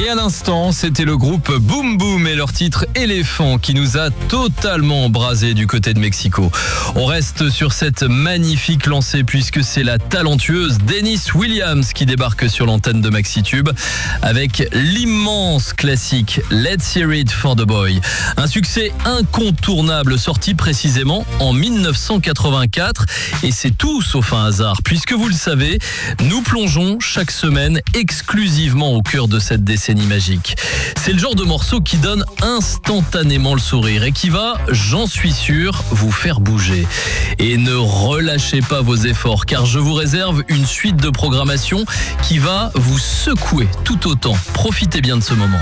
Et à l'instant, c'était le groupe Boom Boom et leur titre Éléphant qui nous a totalement embrasé du côté de Mexico. On reste sur cette magnifique lancée puisque c'est la talentueuse Dennis Williams qui débarque sur l'antenne de Maxitube avec l'immense classique Let's Hear It for the Boy. Un succès incontournable sorti précisément en 1984 et c'est tout sauf un hasard puisque vous le savez, nous plongeons chaque semaine exclusivement au cœur de cette décennie magique. C'est le genre de morceau qui donne instantanément le sourire et qui va, j'en suis sûr, vous faire bouger. Et ne relâchez pas vos efforts car je vous réserve une suite de programmation qui va vous secouer tout autant. Profitez bien de ce moment.